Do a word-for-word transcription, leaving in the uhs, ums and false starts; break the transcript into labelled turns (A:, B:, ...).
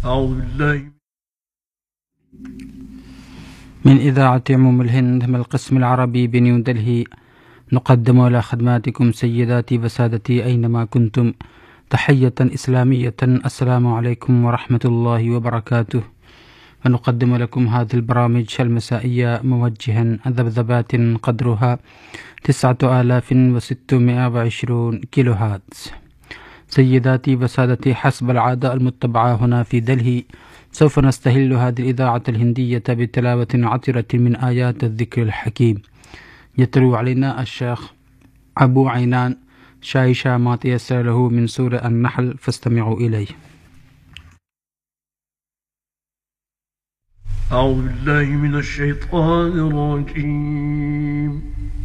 A: أعوذ بالله
B: من إذاعة عموم الهند من القسم العربي بنيو دلهي، نقدم على خدماتكم سيداتي وسادتي أينما كنتم تحية إسلامية. السلام عليكم ورحمة الله وبركاته. ونقدم لكم هذه البرامج المسائية موجها ذبذبات قدرها تسعة آلاف وستمائة وعشرون كيلو هاتس. سيداتي وسادتي، حسب العادة المتبعة هنا في دلهي، سوف نستهل هذه الإذاعة الهندية بتلاوة عطرة من آيات الذكر الحكيم. يتلو علينا الشيخ أبو عينان شايشة ما تيسر له من سورة النحل، فاستمعوا إليه.
A: أعوذ بالله من الشيطان الرجيم.